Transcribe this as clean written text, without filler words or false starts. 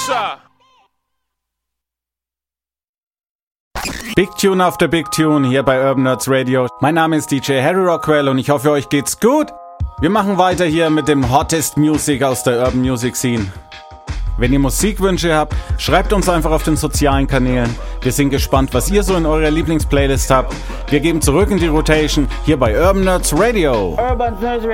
Sir. Big Tune after Big Tune hier bei Urban Nerds Radio. Mein Name ist DJ Harry Rockwell und ich hoffe, euch geht's gut. Wir machen weiter hier mit dem Hottest Music aus der Urban Music Scene. Wenn ihr Musikwünsche habt, schreibt uns einfach auf den sozialen Kanälen. Wir sind gespannt, was ihr so in eurer Lieblingsplaylist habt. Wir geben zurück in die Rotation hier bei Urban Nerds Radio. Urban Nerds Radio.